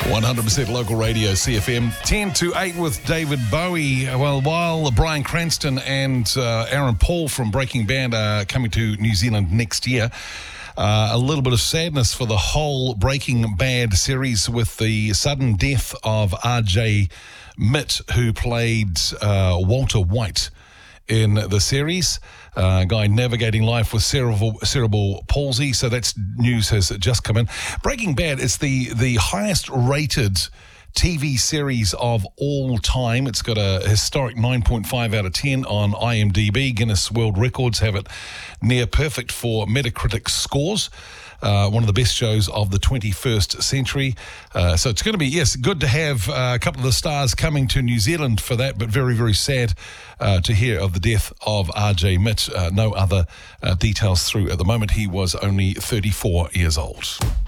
100% local radio, CFM. 10 to 8 with David Bowie. Well, while Bryan Cranston and Aaron Paul from Breaking Bad are coming to New Zealand next year, a little bit of sadness for the whole Breaking Bad series with the sudden death of RJ Mitt, who played Walter White in the series. Guy navigating life with cerebral palsy. So that's news has just come in. Breaking Bad is the highest rated TV series of all time. It's got a historic 9.5 out of 10 on IMDb. Guinness World Records have it near perfect for Metacritic scores. One of the best shows of the 21st century. So it's going to be, yes, good to have a couple of the stars coming to New Zealand for that, but very, very sad to hear of the death of RJ Mitt. No other details through at the moment. He was only 34 years old.